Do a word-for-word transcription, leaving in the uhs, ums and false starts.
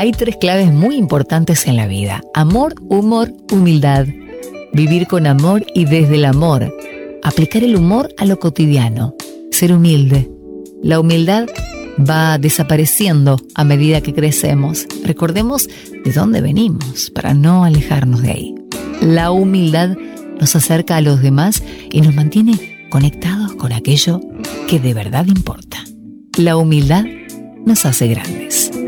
Hay tres claves muy importantes en la vida: amor, humor, humildad. Vivir con amor y desde el amor. Aplicar el humor a lo cotidiano. Ser humilde. La humildad va desapareciendo a medida que crecemos. Recordemos de dónde venimos para no alejarnos de ahí. La humildad nos acerca a los demás y nos mantiene conectados con aquello que de verdad importa. La humildad nos hace grandes.